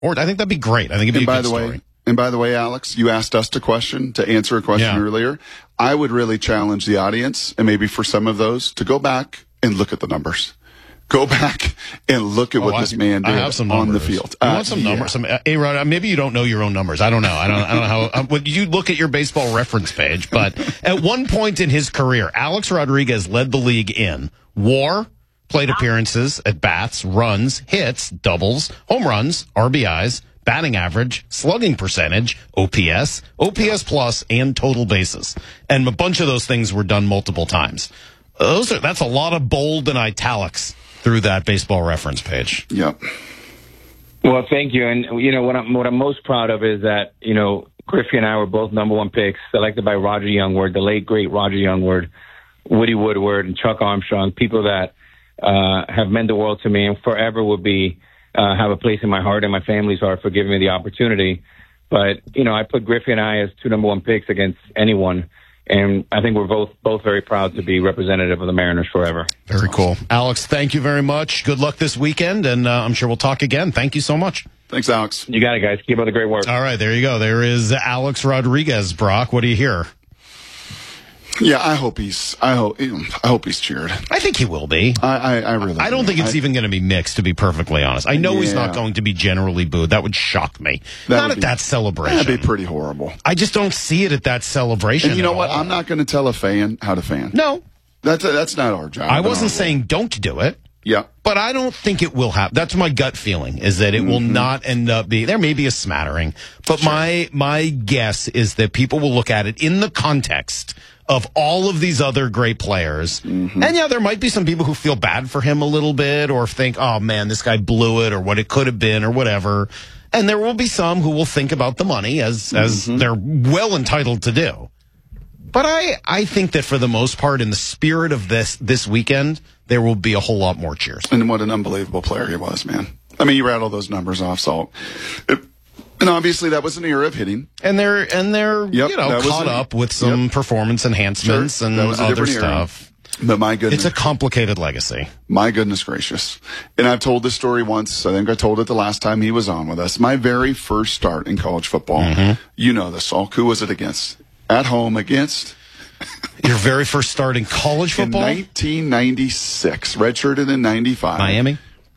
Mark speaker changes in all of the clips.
Speaker 1: Or I think that'd be great. I think it'd be a good story.
Speaker 2: And by the way, Alex, you asked us to answer a question earlier. I would really challenge the audience, and maybe for some of those, to go back and look at the numbers. Go back and look at what this man did on the field.
Speaker 1: You want some numbers? Some A-Rod, maybe you don't know your own numbers. I don't know. I don't know how. When you look at your baseball reference page, but at one point in his career, Alex Rodriguez led the league in WAR, plate appearances, at-bats, runs, hits, doubles, home runs, RBIs, batting average, slugging percentage, OPS, OPS plus, and total bases. And a bunch of those things were done multiple times. That's a lot of bold and italics through that baseball reference page.
Speaker 2: Yep.
Speaker 3: Well, thank you. And, what I'm most proud of is that, Griffey and I were both number one picks, selected by Roger Youngward, the late, great Roger Youngward, Woody Woodward, and Chuck Armstrong, people that have meant the world to me and forever will be have a place in my heart and my family's heart for giving me the opportunity. But, I put Griffey and I as 2 number one picks against anyone. And I think we're both very proud to be representative of the Mariners forever.
Speaker 1: Very cool. Alex, thank you very much. Good luck this weekend, and I'm sure we'll talk again. Thank you so much.
Speaker 2: Thanks, Alex.
Speaker 3: You got it, guys. Keep up the great work.
Speaker 1: All right, there you go. There is Alex Rodriguez. Brock, what do you hear?
Speaker 2: Yeah, I hope he's cheered.
Speaker 1: I think he will be.
Speaker 2: I really.
Speaker 1: I don't think it's even going to be mixed, to be perfectly honest. I know he's not going to be generally booed. That would shock me. Not at that celebration.
Speaker 2: That'd be pretty horrible.
Speaker 1: I just don't see it at that celebration.
Speaker 2: And you know what? I'm not going to tell a fan how to fan.
Speaker 1: No,
Speaker 2: that's not our job.
Speaker 1: I wasn't saying don't do it.
Speaker 2: Yeah.
Speaker 1: But I don't think it will happen. That's my gut feeling, is that it will not end up being, there may be a smattering, but my guess is that people will look at it in the context of all of these other great players. And there might be some people who feel bad for him a little bit or think, oh man, this guy blew it or what it could have been or whatever. And there will be some who will think about the money as they're well entitled to do. But I think that for the most part, in the spirit of this weekend, there will be a whole lot more cheers.
Speaker 2: And what an unbelievable player he was, man. I mean, you rattle those numbers off, Salt. And obviously, that was an era of hitting.
Speaker 1: And they're caught up with some performance enhancements and other stuff.
Speaker 2: But my goodness.
Speaker 1: It's a complicated legacy.
Speaker 2: My goodness gracious. And I've told this story once. I think I told it the last time he was on with us. My very first start in college football. You know this, Salt. Who was it against? At home against?
Speaker 1: Your very first start in college football?
Speaker 2: In 1996. Redshirted in 95.
Speaker 1: Miami?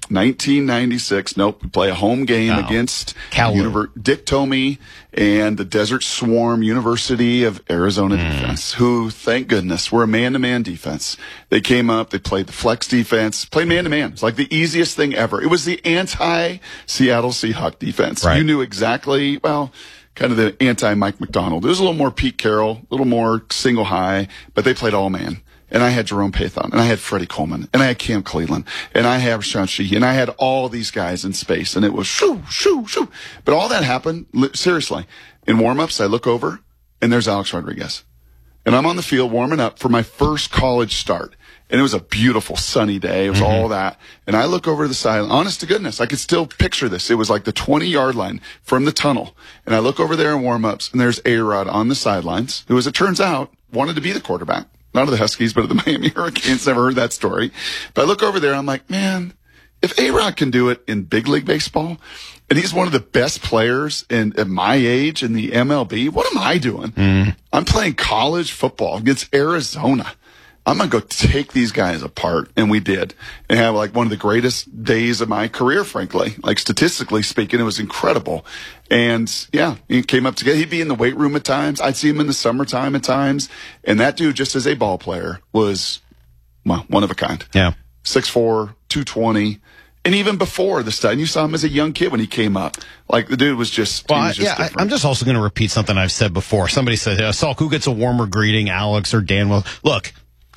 Speaker 2: 1996. Nope. We play a home game against Dick Tomey and the Desert Swarm University of Arizona defense, who, thank goodness, were a man-to-man defense. They came up, they played the flex defense, played man-to-man. It's like the easiest thing ever. It was the anti-Seattle Seahawks defense.
Speaker 1: Right.
Speaker 2: You knew exactly, kind of the anti-Mike McDonald. It was a little more Pete Carroll, a little more single high, but they played all man. And I had Jerome Pathon, and I had Freddie Coleman, and I had Cam Cleveland, and I had Rashawn Sheehy, and I had all these guys in space, and it was shoo, shoo, shoo. But all that happened, seriously, in warm-ups, I look over, and there's Alex Rodriguez. And I'm on the field warming up for my first college start. And it was a beautiful sunny day. It was all that. And I look over to the side. Honest to goodness, I could still picture this. It was like the 20-yard line from the tunnel. And I look over there in warm-ups, and there's A-Rod on the sidelines, who, as it turns out, wanted to be the quarterback. Not of the Huskies, but of the Miami Hurricanes. Never heard that story. But I look over there, and I'm like, man, if A-Rod can do it in big league baseball, and he's one of the best players at my age in the MLB, what am I doing? I'm playing college football against Arizona. I'm going to go take these guys apart. And we did. And have like one of the greatest days of my career, frankly. Like statistically speaking, it was incredible. And yeah, he came up together. He'd be in the weight room at times. I'd see him in the summertime at times. And that dude, just as a ball player, was, one of a kind.
Speaker 1: Yeah.
Speaker 2: 6'4", 220. And even before the study, you saw him as a young kid when he came up. Like, the dude was just, different.
Speaker 1: I'm just also going to repeat something I've said before. Somebody said, Salk, who gets a warmer greeting, Alex or Dan? Well, look,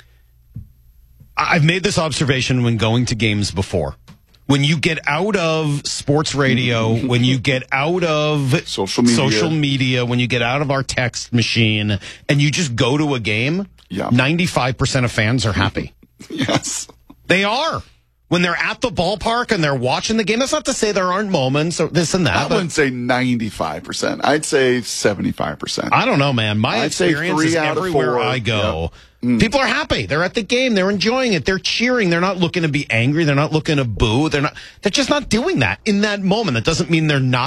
Speaker 1: I've made this observation when going to games before. When you get out of sports radio, when you get out of social media, when you get out of our text machine, and you just go to a game, 95% of fans are happy.
Speaker 2: Yes.
Speaker 1: They are. When they're at the ballpark and they're watching the game, that's not to say there aren't moments or this and that.
Speaker 2: I wouldn't say 95%. I'd say 75%.
Speaker 1: I don't know, man. My experience is everywhere I go, People are happy. They're at the game. They're enjoying it. They're cheering. They're not looking to be angry. They're not looking to boo. They're just not doing that in that moment. That doesn't mean they're not